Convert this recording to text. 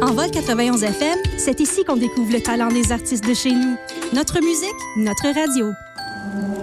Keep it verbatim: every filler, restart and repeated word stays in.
En Vol quatre-vingt-onze F M, c'est ici qu'on découvre le talent des artistes de chez nous. Notre musique, notre radio.